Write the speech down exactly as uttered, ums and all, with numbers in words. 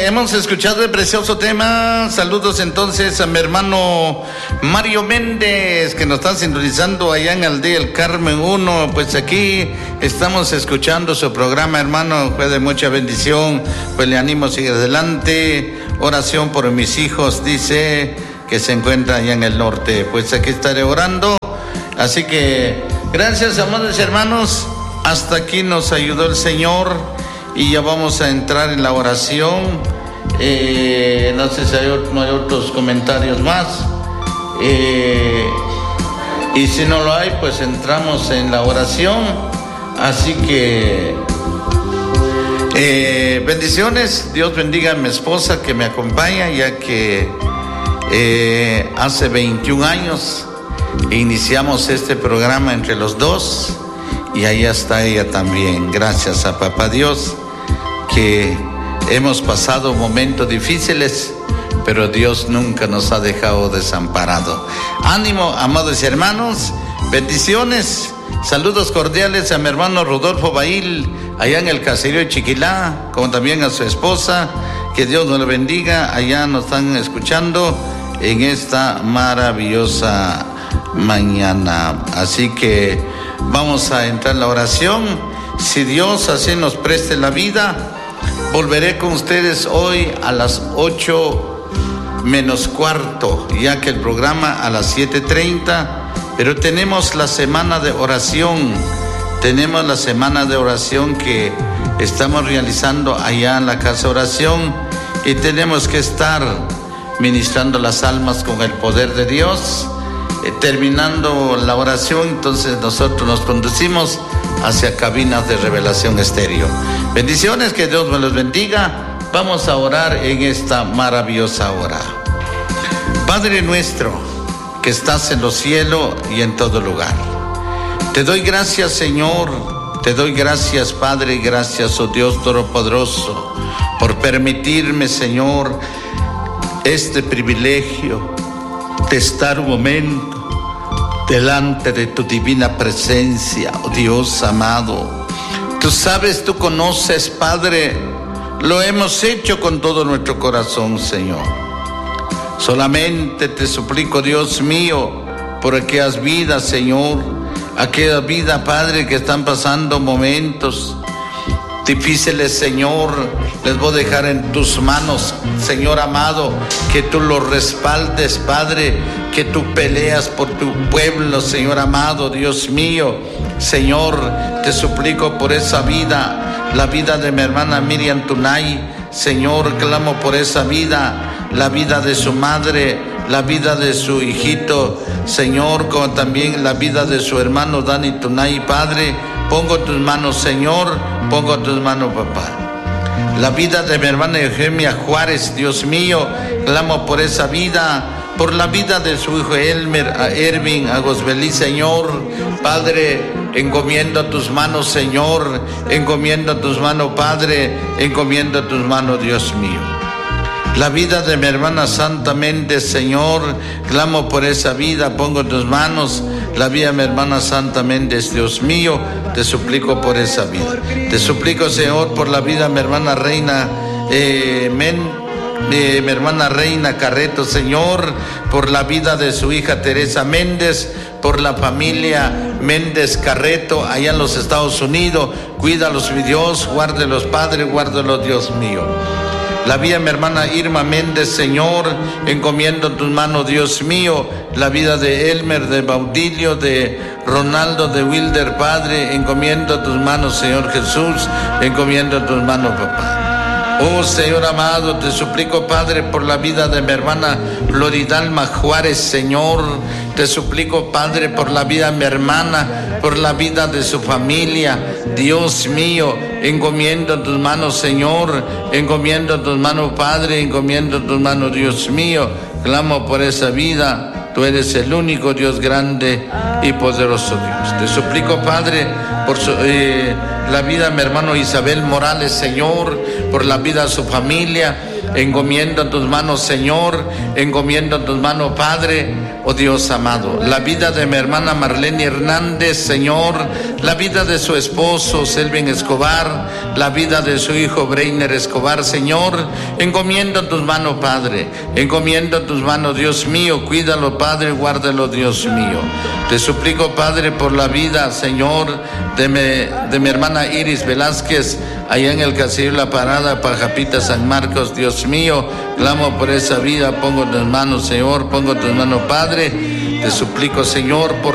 hemos escuchado el precioso tema. Saludos entonces a mi hermano Mario Méndez, que nos está sintonizando allá en Aldea El Carmen uno. Pues aquí estamos escuchando su programa, hermano. Fue de mucha bendición. Pues le animo a seguir adelante. Oración por mis hijos, dice, que se encuentran allá en el norte. Pues aquí estaré orando. Así que gracias, amados hermanos. Hasta aquí nos ayudó el Señor. Y ya vamos a entrar en la oración. Eh, no sé si hay, no hay otros comentarios más. Eh, y si no lo hay, pues entramos en la oración. Así que eh, bendiciones. Dios bendiga a mi esposa que me acompaña, ya que eh, hace veintiún años iniciamos este programa entre los dos. Y ahí está ella también. Gracias a Papá Dios, que hemos pasado momentos difíciles, pero Dios nunca nos ha dejado desamparado. Ánimo, amados hermanos, bendiciones, saludos cordiales a mi hermano Rodolfo Bail, allá en el caserío de Chiquilá, como también a su esposa. Que Dios nos lo bendiga. Allá nos están escuchando en esta maravillosa mañana. Así que vamos a entrar en la oración. Si Dios así nos preste la vida, volveré con ustedes hoy a las ocho menos cuarto, ya que el programa a las siete treinta, pero tenemos la semana de oración, tenemos la semana de oración que estamos realizando allá en la casa de oración, y tenemos que estar ministrando las almas con el poder de Dios. Eh, terminando la oración, entonces nosotros nos conducimos hacia cabinas de revelación estéreo. Bendiciones, que Dios me los bendiga. Vamos a orar en esta maravillosa hora. Padre nuestro, que estás en los cielos y en todo lugar, te doy gracias, Señor, te doy gracias, Padre, gracias, oh Dios Todopoderoso, por permitirme, Señor, este privilegio de estar un momento delante de tu divina presencia, oh Dios amado. Tú sabes, tú conoces, Padre, lo hemos hecho con todo nuestro corazón, Señor. Solamente te suplico, Dios mío, por aquellas vidas, Señor, aquellas vidas, Padre, que están pasando momentos difíciles, Señor, les voy a dejar en tus manos, Señor amado, que tú los respaldes, Padre, que tú peleas por tu pueblo, Señor amado, Dios mío. Señor, te suplico por esa vida, la vida de mi hermana Miriam Tunay, Señor, clamo por esa vida, la vida de su madre, la vida de su hijito, Señor, como también la vida de su hermano Dani Tunay, Padre. Pongo tus manos, Señor, pongo tus manos, papá. La vida de mi hermana Eugenia Juárez, Dios mío, clamo por esa vida, por la vida de su hijo Elmer, a Ervin, a Gosbelí, Señor. Padre, encomiendo a tus manos, Señor, encomiendo a tus manos, Padre, encomiendo a tus manos, Dios mío. La vida de mi hermana Santa Méndez, Señor, clamo por esa vida, pongo en tus manos la vida de mi hermana Santa Méndez, Dios mío, te suplico por esa vida. Te suplico, Señor, por la vida de mi hermana Reina eh, Men, eh, mi hermana Reina Carreto, Señor, por la vida de su hija Teresa Méndez, por la familia Méndez Carreto allá en los Estados Unidos. Cuídalos, mi Dios, guárdelos, Padre, guárdelos, Dios mío. La vida de mi hermana Irma Méndez, Señor, encomiendo en tus manos, Dios mío. La vida de Elmer, de Baudilio, de Ronaldo, de Wilder, Padre, encomiendo en tus manos, Señor Jesús, encomiendo en tus manos, papá. Oh, Señor amado, te suplico, Padre, por la vida de mi hermana Floridalma Juárez, Señor. Te suplico, Padre, por la vida de mi hermana, por la vida de su familia. Dios mío, encomiendo en tus manos, Señor, encomiendo en tus manos, Padre, encomiendo en tus manos, Dios mío. Clamo por esa vida. Tú eres el único Dios grande y poderoso Dios. Te suplico, Padre, por su, eh, la vida de mi hermano Isabel Morales, Señor, por la vida de su familia. encomiendo en tus manos, Señor, encomiendo en tus manos, Padre, oh Dios amado, la vida de mi hermana Marlene Hernández, Señor, la vida de su esposo, Selvin Escobar, la vida de su hijo, Breiner Escobar, Señor, encomiendo en tus manos, Padre, encomiendo en tus manos, Dios mío, cuídalo, Padre, guárdalo, Dios mío. Te suplico, Padre, por la vida, Señor, de mi, de mi hermana Iris Velázquez, allá en el Casillo La Parada, Pajapita, San Marcos, Dios mío, clamo por esa vida, pongo en tus manos, Señor, pongo en tus manos, Padre, te suplico, Señor, por